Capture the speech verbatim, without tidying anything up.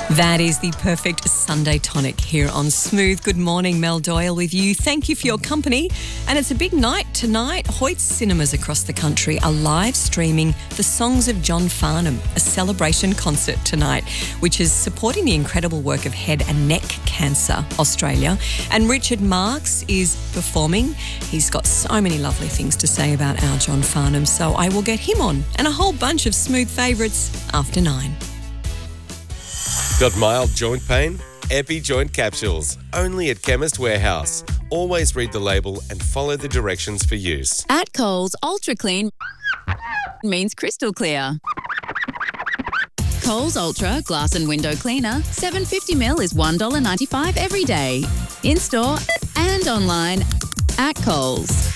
That is the perfect Sunday tonic here on Smooth. Good morning, Mel Doyle with you. Thank you for your company. And it's a big night tonight. Hoyt Cinemas across the country are live streaming The Songs of John Farnham, a celebration concert tonight, which is supporting the incredible work of Head and Neck Cancer Australia. And Richard Marx is performing. He's got so many lovely things to say about our John Farnham, so I will get him on and a whole bunch of Smooth favourites after nine. Got mild joint pain? Epi Joint Capsules, only at Chemist Warehouse. Always read the label and follow the directions for use. At Coles, Ultra Clean means crystal clear. Coles Ultra Glass and Window Cleaner, seven hundred fifty millilitres is one dollar ninety-five every day. In store and online at Coles.